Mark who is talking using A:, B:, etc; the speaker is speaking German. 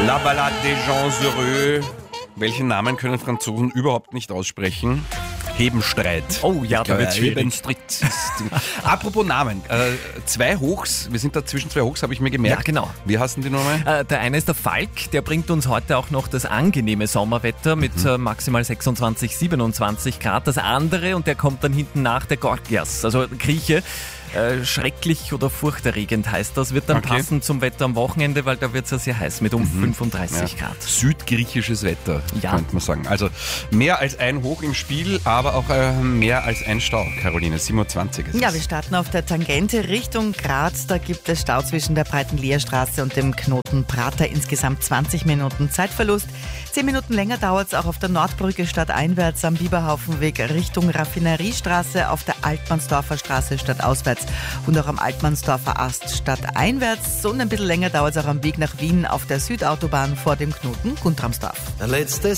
A: La Ballade des gens heureux. Welchen Namen können Franzosen überhaupt nicht aussprechen? Hebenstreit.
B: Oh ja, da wird's schwierig.
A: Hebenstreit. Apropos Namen. Zwei Hochs, wir sind da zwischen zwei Hochs, habe ich mir gemerkt.
B: Ja, genau.
A: Wie heißen die nochmal?
B: Der eine ist der Falk, der bringt uns heute auch noch das angenehme Sommerwetter mit maximal 26, 27 Grad. Das andere, und der kommt dann hinten nach, der Gorgias, also Grieche. Schrecklich oder furchterregend heißt das, wird dann passen zum Wetter am Wochenende, weil da wird es ja sehr heiß mit 35 Grad.
A: Südgriechisches Wetter, könnte man sagen. Also mehr als ein Hoch im Spiel, aber auch mehr als ein Stau. Caroline, 27 ist es.
C: Ja, wir starten auf der Tangente Richtung Graz. Da gibt es Stau zwischen der breiten Leerstraße und dem Knoten Prater. Insgesamt 20 Minuten Zeitverlust. 10 Minuten länger dauert es auch auf der Nordbrücke stadteinwärts am Biberhaufenweg Richtung Raffineriestraße, auf der Altmannsdorfer Straße stadtauswärts und auch am Altmannsdorfer Ast stadteinwärts. Und ein bisschen länger dauert es auch am Weg nach Wien auf der Südautobahn vor dem Knoten Guntramsdorf.
D: Der letzte